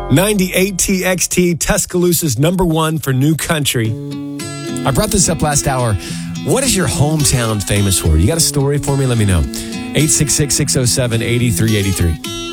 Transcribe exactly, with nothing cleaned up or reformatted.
ninety-eight T X T, Tuscaloosa's number one for new country. I brought this up last hour. What is your hometown famous for? You got a story for me? Let me know. eight six six, six oh seven, eight three eight three.